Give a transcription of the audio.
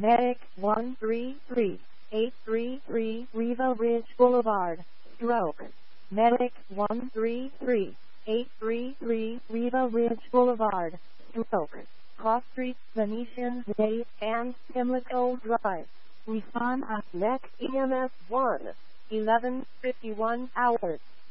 Medic 133, 833 Riva Ridge Boulevard, Stroke. Medic 133, 833 Riva Ridge Boulevard, Stroke. Cross Street, Venetian Day, and Pimlico Drive. Respond at next EMS 1, 11:51 hours.